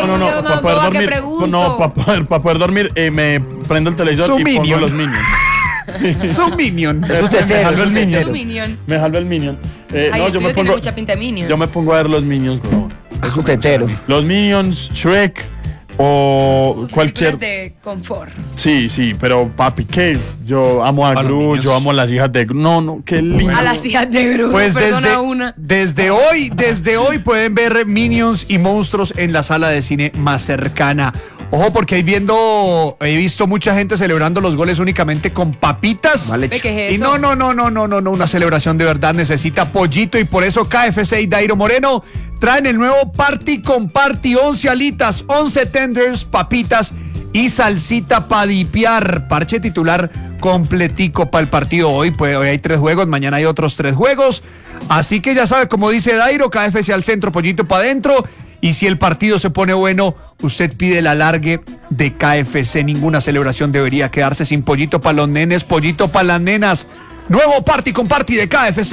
para poder dormir. No, para poder dormir, me prendo el televisor y pongo los Minions. Son Minion. Me jaló el Minion. No, yo me pongo mucha pinta de Minion. Yo me pongo a ver los Minions, bro. Es un tetero. Los Minions, Shrek o cualquier de confort. Sí, pero papi, ¿qué? Yo amo a Gru, yo amo a las hijas de Gru. No, qué lindo. A las hijas de Gru. Pues desde hoy pueden ver Minions y monstruos en la sala de cine más cercana. Ojo, porque he visto mucha gente celebrando los goles únicamente con papitas. Vale, ¿Qué es y eso? No, una celebración de verdad necesita pollito y por eso KFC y Dairo Moreno traen el nuevo Party con Party, 11 alitas, 11 tenders, papitas y salsita para dipiar. Parche titular completico para el partido hoy. Pues hoy hay 3 juegos, mañana hay otros 3 juegos. Así que ya sabe, como dice Dairo, KFC al centro, pollito para adentro. Y si el partido se pone bueno, usted pide el alargue de KFC. Ninguna celebración debería quedarse sin pollito para los nenes, pollito para las nenas. Nuevo Party con Party de KFC.